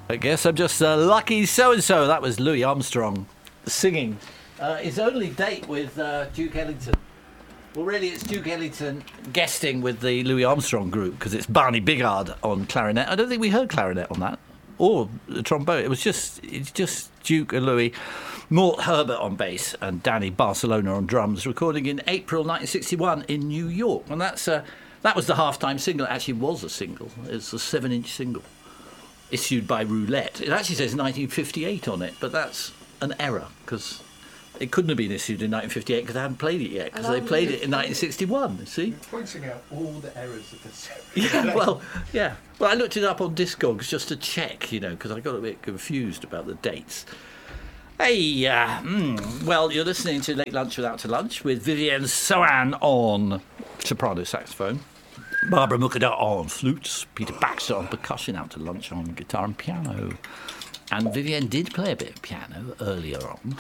I guess I'm just a lucky so-and-so. That was Louis Armstrong singing. His only date with Duke Ellington. Well, really, it's Duke Ellington guesting with the Louis Armstrong group because it's Barney Bigard on clarinet. I don't think we heard clarinet on that, or the trombone. It's just Duke and Louis, Mort Herbert on bass, and Danny Barcelona on drums. Recording in April 1961 in New York, and that was the halftime single. It actually was a single. It's a 7-inch single issued by Roulette. It actually says 1958 on it, but that's an error because it couldn't have been issued in 1958 because they hadn't played it yet, because they played it in 1961, you see? You're pointing out all the errors of this. Yeah, well, I looked it up on Discogs just to check, because I got a bit confused about the dates. Hey, well, you're listening to Late Lunch Without to Lunch with Vivienne Sohan on soprano saxophone, Barbara Mukada on flutes, Peter Baxter on percussion, Out to Lunch on guitar and piano. And Vivienne did play a bit of piano earlier on.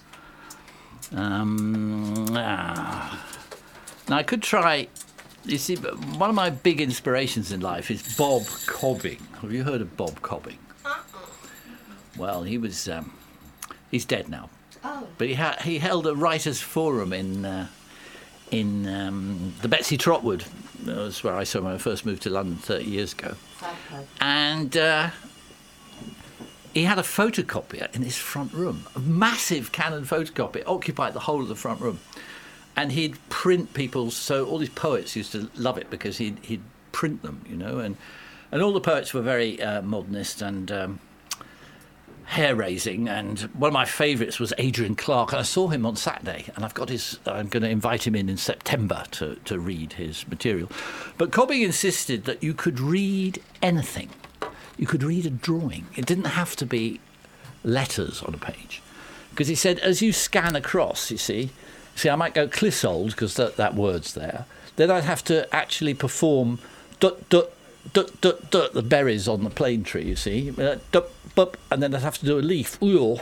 Now, I could try... You see, one of my big inspirations in life is Bob Cobbing. Have you heard of Bob Cobbing? Well, he was... he's dead now. Oh. But he held a writers' forum in the Betsy Trotwood. That was where I saw him when I first moved to London 30 years ago. Okay. And he had a photocopier in his front room, a massive Canon photocopier. It occupied the whole of the front room. And he'd print people's... So all these poets used to love it because he'd print them, And all the poets were very modernist and... hair-raising, and one of my favourites was Adrian Clarke, and I saw him on Saturday, and I'm going to invite him in September to read his material. But Cobbing insisted that you could read anything. You could read a drawing. It didn't have to be letters on a page. Because he said, as you scan across, you see, I might go Clissold, because that word's there, then I'd have to actually perform the berries on the plane tree, you see, and then I'd have to do a leaf,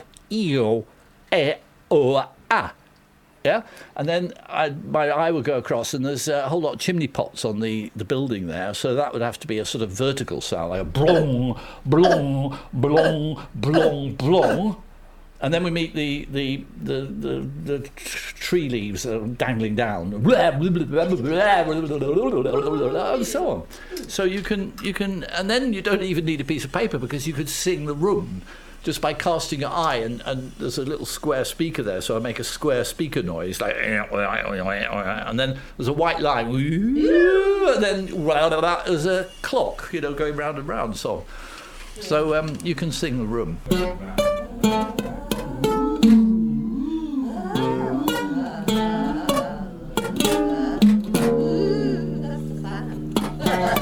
yeah, and then my eye would go across, and there's a whole lot of chimney pots on the building there, so that would have to be a sort of vertical sound, like a blong, blong, blong, blong, blong. And then we meet the tree leaves dangling down, and so on. So you can, and then you don't even need a piece of paper because you could sing the room just by casting your eye. And there's a little square speaker there, so I make a square speaker noise, like, and then there's a white line, and then there's a clock, going round and round. So you can sing the room.